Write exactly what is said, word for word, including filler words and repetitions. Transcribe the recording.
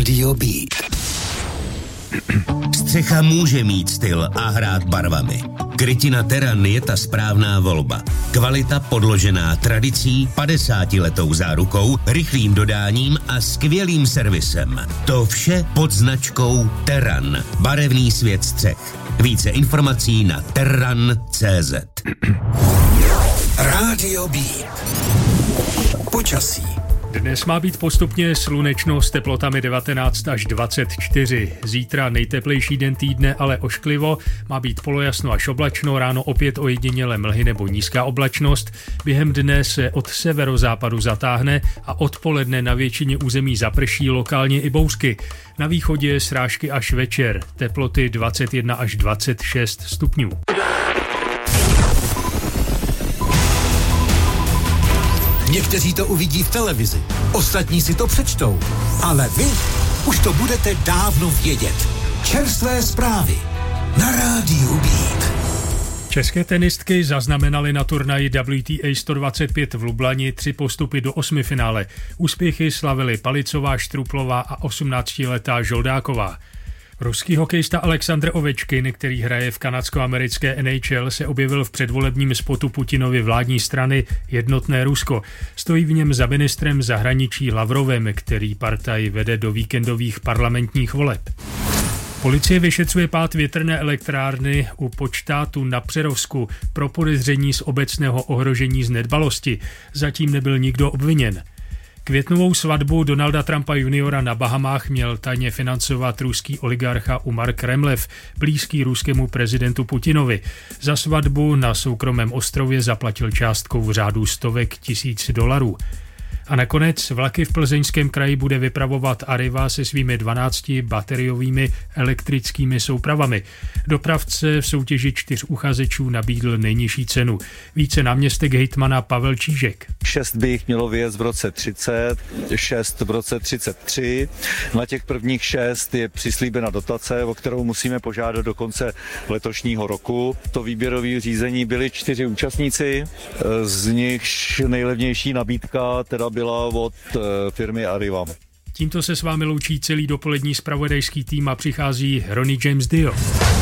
Rádio Beat. Střecha může mít styl a hrát barvami. Krytina Terran je ta správná volba. Kvalita podložená tradicí, padesátiletou zárukou, rychlým dodáním a skvělým servisem. To vše pod značkou Terran. Barevný svět střech. Více informací na terran tečka cé zet. Rádio Beat. Počasí. Dnes má být postupně slunečno s teplotami devatenáct až dvacet čtyři. Zítra nejteplejší den týdne, ale ošklivo. Má být polojasno až oblačno, ráno opět ojediněle mlhy nebo nízká oblačnost. Během dne se od severozápadu zatáhne a odpoledne na většině území zaprší, lokálně i bouřky. Na východě srážky až večer. Teploty dvacet jedna až dvacet šest stupňů. Někteří to uvidí v televizi, ostatní si to přečtou, ale vy už to budete dávno vědět. Čerstvé zprávy na Rádiu Beat. České tenistky zaznamenaly na turnaji W T A sto dvacet pět v Lublani tři postupy do osmifinále. Úspěchy slavily Palicová, Štruplová a osmnáctiletá Žoldáková. Ruský hokejista Alexandr Ovečkin, který hraje v kanadsko-americké N H L, se objevil v předvolebním spotu Putinovy vládní strany Jednotné Rusko. Stojí v něm za ministrem zahraničí Lavrovem, který partaj vede do víkendových parlamentních voleb. Policie vyšetřuje pád větrné elektrárny u počtátu na Přerovsku pro podezření z obecného ohrožení z nedbalosti. Zatím nebyl nikdo obviněn. Květnovou svatbu Donalda Trumpa juniora na Bahamách měl tajně financovat ruský oligarcha Umar Kremlev, blízký ruskému prezidentu Putinovi. Za svatbu na soukromém ostrově zaplatil částkou v řádu stovek tisíc dolarů. A nakonec vlaky v Plzeňském kraji bude vypravovat Arriva se svými dvanácti bateriovými elektrickými soupravami. Dopravce v soutěži čtyř uchazečů nabídl nejnižší cenu. Více náměstek hejtmana Pavel Čížek. Šest by jich mělo vyjet v roce třicet, šest v roce třicet tři. Na těch prvních šest je přislíbena dotace, o kterou musíme požádat do konce letošního roku. To výběrové řízení byli čtyři účastníci, z nichž nejlevnější nabídka teda byla od firmy Arriva. Tímto se s vámi loučí celý dopolední zpravodajský tým a přichází Ronnie James Dio.